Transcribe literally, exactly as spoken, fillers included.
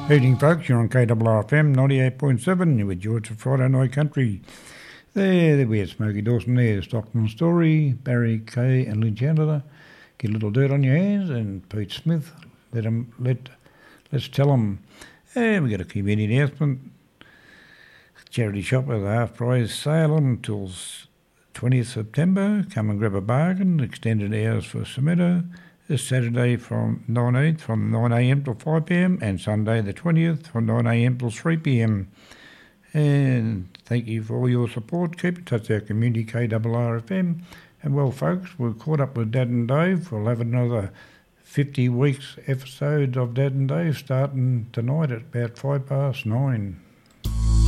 Evening, folks. You're on K R R F M ninety-eight point seven with George for Friday Night Country. There, there we had Smokey Dawson there, Stockman Story, Barry Kay and Lynn Chandler. Get a little dirt on your hands, and Pete Smith. Let 'em, let, let's tell 'em. And we got a community announcement. Charity shop at the half price sale until twentieth September. Come and grab a bargain. Extended hours for Someto. This Saturday from nineteenth from nine a m till five p m and Sunday the twentieth from nine a m till three p m. And thank you for all your support. Keep in touch with our community, K R R F M. And well, folks, we've caught up with Dad and Dave. We'll have another fifty weeks episodes of Dad and Dave starting tonight at about five past nine.